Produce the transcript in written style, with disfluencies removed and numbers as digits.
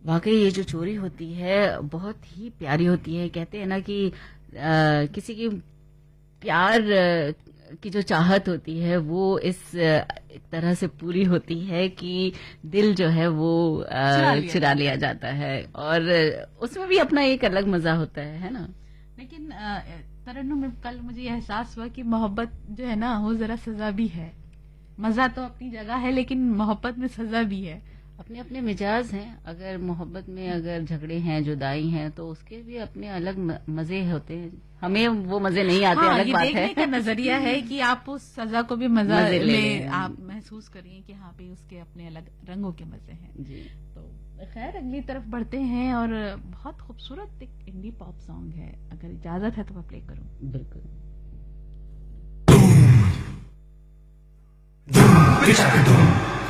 वाकई ये जो चोरी होती है बहुत ही प्यारी होती है। कहते हैं ना कि किसी की प्यार की जो चाहत होती है वो इस एक तरह से पूरी होती है कि दिल जो है वो चुरा लिया जाता है, और उसमें भी अपना एक अलग मजा होता है ना। लेकिन तरन्नुम, कल मुझे एहसास हुआ कि मोहब्बत जो है ना वो जरा सजा भी है। मजा तो अपनी जगह है लेकिन मोहब्बत में सजा भी है। अपने अपने मिजाज हैं। अगर मोहब्बत में अगर झगड़े हैं, जुदाई हैं, तो उसके भी अपने अलग मजे होते हैं। हमें वो मजे नहीं आते। हाँ, अलग ये बात देखने है। का नजरिया है कि आप उस सजा को भी मजा ले आप महसूस करिए कि हाँ भी उसके अपने अलग रंगों के मजे हैं जी। तो खैर अगली तरफ बढ़ते हैं, और बहुत खूबसूरत एक इंडी पॉप सॉन्ग है, अगर इजाजत है तो मैं प्ले करूं। बिल्कुल।